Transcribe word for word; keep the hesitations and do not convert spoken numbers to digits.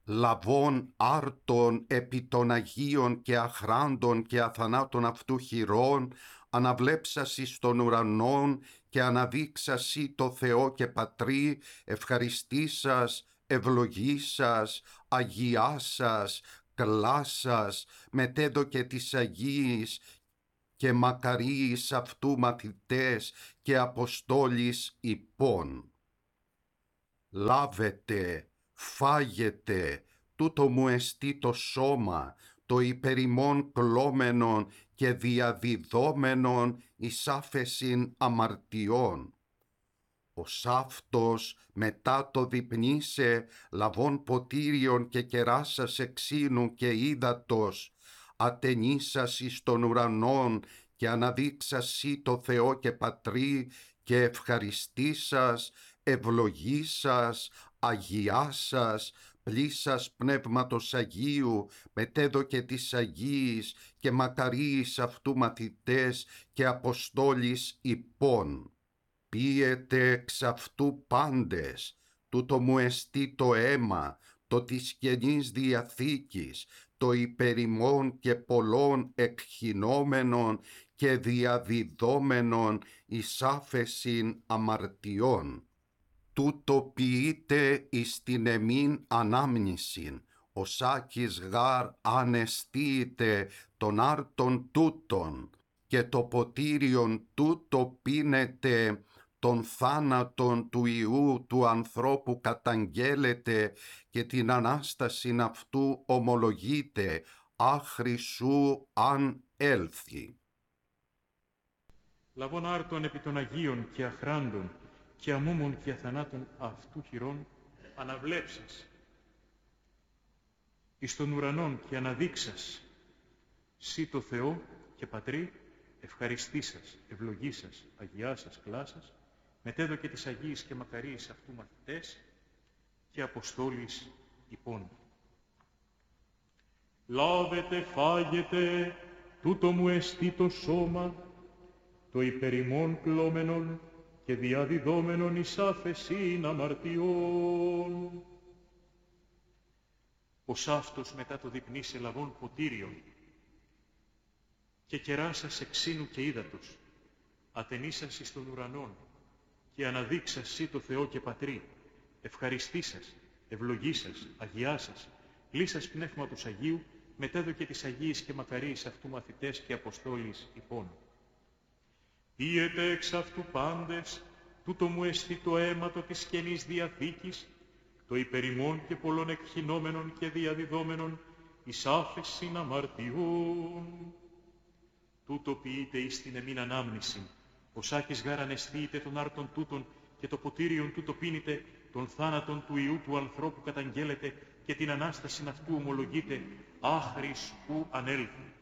λαβών άρτων επί των Αγίων και αχράντων και αθανάτων αυτού χειρών, αναβλέψασι στον ουρανόν και αναδείξασι το Θεό και Πατρί, ευχαριστήσας, ευλογήσας, αγιάσας, κλάσας, μετέδωκε της Αγίης και μακαρίης αυτού μαθητές και αποστόλης υπών. Λάβετε, φάγετε, τούτο μου εστί το σώμα, το υπερημών κλώμενον και διαδιδόμενον εις άφεσιν αμαρτιών. Ως αυτός μετά το διπνίσε, λαβών ποτήριον και κεράσας εξήνου και ύδατος, ατενίσας εις των ουρανών και αναδείξασι το Θεό και Πατρί και ευχαριστήσας, ευλογήσας, αγιάσας, πλήσας Πνεύματος Αγίου, μετέδωκε της Αγίης και μακαρίης αυτού μαθητές και αποστόλης υπών. Πίετε εξ αυτού πάντες, τούτο μου εστί το αίμα, το της Καινής Διαθήκης, το υπερημών και πολλών εκχυνόμενων και διαδιδόμενων εις άφεσιν αμαρτιών. Τούτο ποιείται εις την εμήν ανάμνησιν, ο σάκης γάρ ανεστίητε των άρτων τούτων, και το ποτήριον τούτο πίνεται των θάνατων του Ιού του ανθρώπου καταγγέλλεται και την Ανάστασιν αυτού ομολογείται, άχρη σου αν έλθει. Λαβών άρτων επί των Αγίων και αχράντων και αμούμων και αθανάτων αυτού χειρών, αναβλέψας εις των ουρανών και αναδείξας σύ το Θεό και Πατρί, ευχαριστήσας, ευλογήσας, αγιάσας, κλάσας, μετέδωκε της Αγίης και μακαρίης αυτού μαθητές και αποστόλης υπών. Λάβετε, φάγετε, τούτο μου εστί το σώμα, το υπερημών κλώμενον και διαδιδόμενον εις άφεσιν αμαρτιών. Ως αυτός μετά το διπνίσε λαβών ποτήριον και κεράσας εξήνου και ύδατος, ατενίσας εις των ουρανών και αναδείξας σύ το Θεό και Πατρί, ευχαριστήσας, ευλογήσας, αγιάσας, λύσας Πνεύματος Αγίου, μετέδωκε της Αγίης και μακαρίης αυτού μαθητές και αποστόλης υπών. Πίετε εξ αυτού πάντες, τούτο μου εστί το αίματο της Καινής Διαθήκης, το υπερημών και πολλών εκχυνόμενων και διαδιδόμενων εις άφεσιν αμαρτιών. Τούτο ποιείται εις την εμήν ανάμνησιν, ο σάκης γάρ ανεστίητε των άρτων τούτων και το ποτήριον τούτο πίνεται, των θάνατων του Ιού του ανθρώπου καταγγέλλεται και την Ανάστασιν αυτού ομολογείται, άχρης ου ανέλθει.